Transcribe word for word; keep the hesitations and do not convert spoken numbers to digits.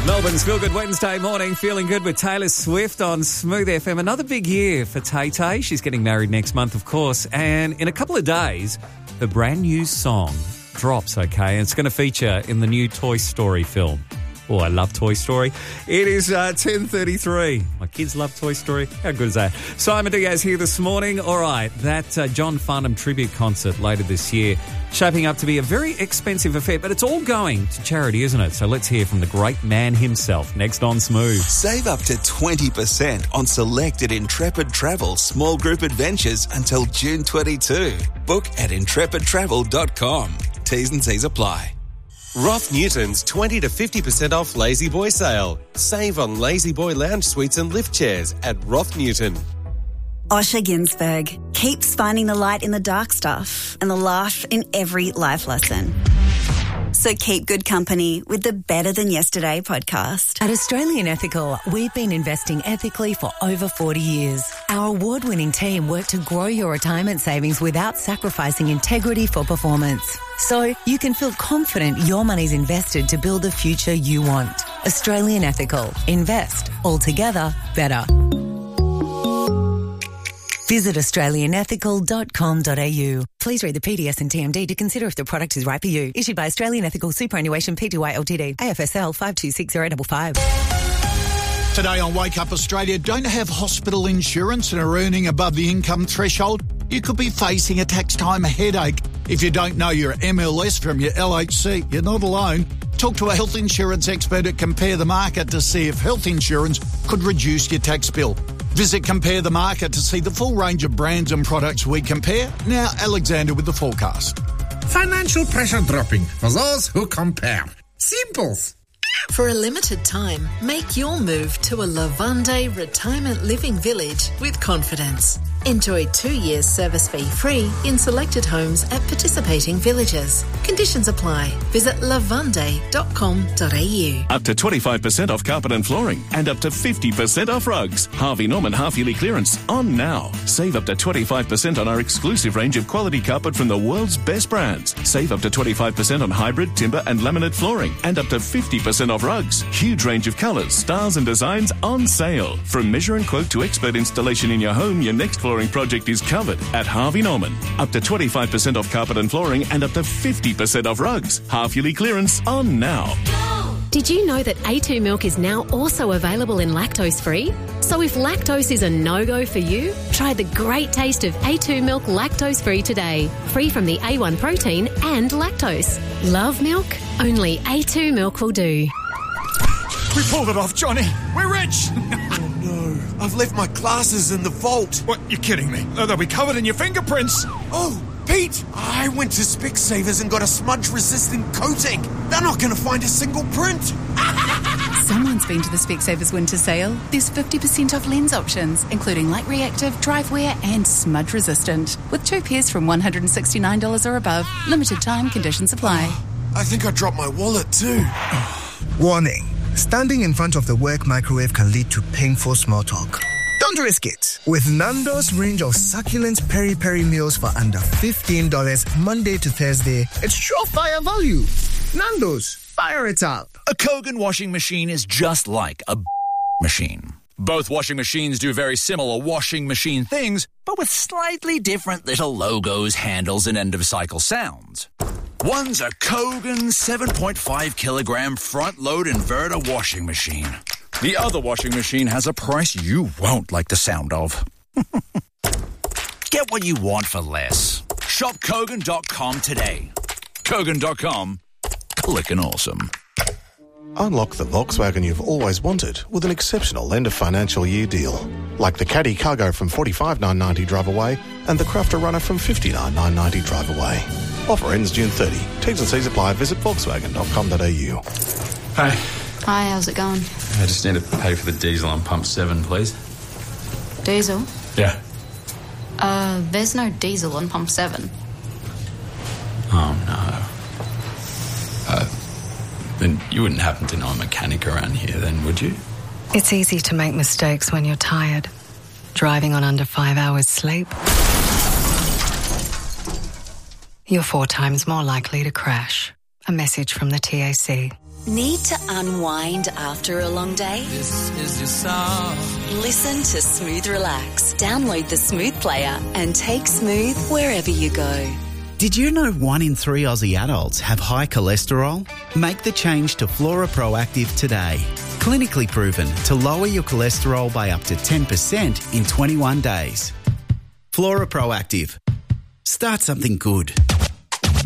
Melbourne's Feel Good Wednesday morning, feeling good with Taylor Swift on Smooth F M. Another big year for Tay-Tay. She's getting married next month, of course. And in a couple of days, her brand new song drops, okay? And it's going to feature in the new Toy Story film. Oh, I love Toy Story. It is uh, ten thirty-three. My kids love Toy Story. How good is that? Simon Diaz here this morning. All right, that uh, John Farnham tribute concert later this year, shaping up to be a very expensive affair, but it's all going to charity, isn't it? So let's hear from the great man himself next on Smooth. Save up to twenty percent on selected Intrepid Travel small group adventures until June twenty-second. Book at intrepid travel dot com. T's and C's apply. Roth Newton's twenty to fifty percent off Lazy Boy sale. Save on Lazy Boy lounge suites and lift chairs at Roth Newton. Osher Ginsberg keeps finding the light in the dark stuff and the laugh in every life lesson. So keep good company with the Better Than Yesterday podcast. At Australian Ethical, we've been investing ethically for over forty years. Our award-winning team work to grow your retirement savings without sacrificing integrity for performance. So you can feel confident your money's invested to build the future you want. Australian Ethical. Invest. Altogether better. Visit australian ethical dot com dot a u. Please read the P D S and T M D to consider if the product is right for you. Issued by Australian Ethical Superannuation Pty Ltd. A F S L five two six zero five five. Today on Wake Up Australia, don't have hospital insurance and are earning above the income threshold? You could be facing a tax time headache. If you don't know your M L S from your L H C, you're not alone. Talk to a health insurance expert at Compare the Market to see if health insurance could reduce your tax bill. Visit Compare the Market to see the full range of brands and products we compare. Now, Alexander with the forecast. Financial pressure dropping for those who compare. Simples. For a limited time, make your move to a Lavande Retirement Living Village with confidence. Enjoy two years service fee free in selected homes at participating villages. Conditions apply. Visit lavande dot com dot a u. Up to twenty-five percent off carpet and flooring and up to fifty percent off rugs. Harvey Norman half-yearly clearance on now. Save up to twenty-five percent on our exclusive range of quality carpet from the world's best brands. Save up to twenty-five percent on hybrid, timber and laminate flooring and up to fifty percent off rugs. Huge range of colours, styles and designs on sale. From measure and quote to expert installation in your home, your next flooring project is covered at Harvey Norman. Up to twenty-five percent off carpet and flooring and up to fifty percent off rugs. Half-yearly clearance on now. Did you know that A two milk is now also available in lactose-free? So if lactose is a no-go for you, try the great taste of A two milk lactose-free today. Free from the A one protein and lactose. Love milk? Only A two milk will do. We pulled it off, Johnny. We're rich. Oh, no. I've left my glasses in the vault. What? You're kidding me. Oh, they'll be covered in your fingerprints. Oh, Pete, I went to Specsavers and got a smudge-resistant coating. They're not going to find a single print. Someone's been to the Specsavers winter sale. There's fifty percent off lens options, including light reactive, drive wear and smudge resistant. With two pairs from one hundred sixty-nine dollars or above. Limited time, conditions apply. I think I dropped my wallet too. Warning. Standing in front of the work microwave can lead to painful small talk. Don't risk it. With Nando's range of succulent peri-peri meals for under fifteen dollars Monday to Thursday, it's surefire value. Nando's, fire it up. A Kogan washing machine is just like a machine. Both washing machines do very similar washing machine things, but with slightly different little logos, handles, and end-of-cycle sounds. One's a Kogan seven point five kilogram front-load inverter washing machine. The other washing machine has a price you won't like the sound of. Get what you want for less. Shop Kogan dot com today. Kogan dot com. Clickin' awesome. Unlock the Volkswagen you've always wanted with an exceptional end of financial year deal. Like the Caddy Cargo from forty-five thousand nine hundred ninety drive away and the Crafter Runner from fifty-nine thousand nine hundred ninety drive away. Offer ends June thirtieth. T's and C's apply. Visit volkswagen dot com dot a u. Hey. Hi, how's it going? I just need to pay for the diesel on pump seven, please. Diesel? Yeah. Uh, there's no diesel on pump seven. Oh, no. Uh, then you wouldn't happen to know a mechanic around here then, would you? It's easy to make mistakes when you're tired. Driving on under five hours sleep. You're four times more likely to crash. A message from the T A C. Need to unwind after a long day? This is your song. Listen to Smooth Relax. Download the Smooth player and take Smooth wherever you go. Did you know one in three Aussie adults have high cholesterol? Make the change to Flora Proactive today. Clinically proven to lower your cholesterol by up to ten percent in twenty-one days. Flora Proactive. Start something good.